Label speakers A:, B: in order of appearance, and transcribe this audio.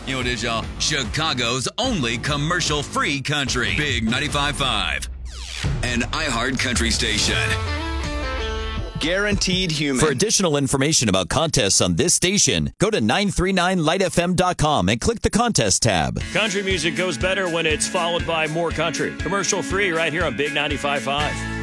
A: You know what it is, y'all? Chicago's only commercial-free country. Big 95.5. An iHeart country station.
B: Guaranteed human.
C: For additional information about contests on this station, go to 939lightfm.com and click the contest tab.
D: Country music goes better when it's followed by more country. Commercial free right here on Big 95.5.